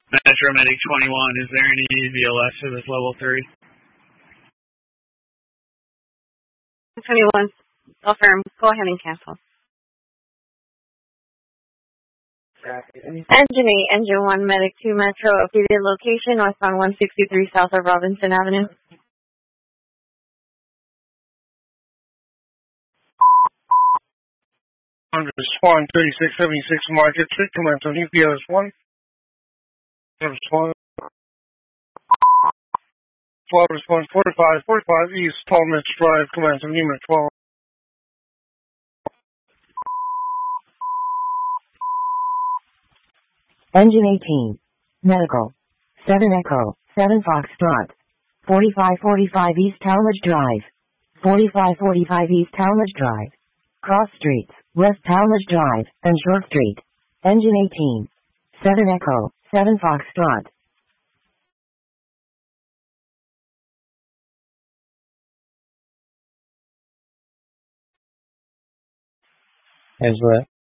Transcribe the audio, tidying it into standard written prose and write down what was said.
Metro Medic 21, is there any VLS for this level 3? 21, affirm. Go ahead and cancel. Engine 8, Engine 1, Medic 2, Metro, updated location, northbound 163 south of Robinson Avenue. Swan 3676 Market Street, commence on UPS 1. Swan. Flight response 4545 East Tallmadge Drive, commence on Unit 12. Engine 18. Medical. 7 Echo, 7 Foxtrot. 4545 East Talmadge Drive. 4545 East Talmadge Drive. Cross Streets, West Talmadge Drive, and Short Street. Engine 18. 7 Echo, 7 Foxtrot. Angela.